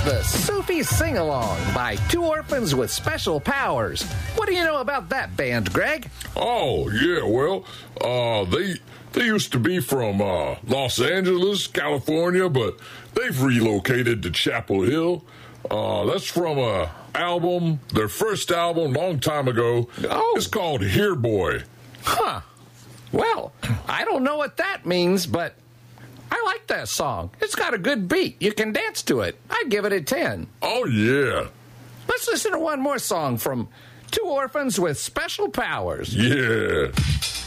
the Sophie Sing-Along by Two Orphans with Special Powers. What do you know about that band, Greg? Oh, yeah, well, they used to be from Los Angeles, California, but they've relocated to Chapel Hill. That's from their first album, long time ago. Oh. It's called Here Boy. Huh. Well, I don't know what that means, but I like that song. It's got a good beat. You can dance to it. I'd give it a 10. Oh, yeah. Let's listen to one more song from Two Orphans with Special Powers. Yeah.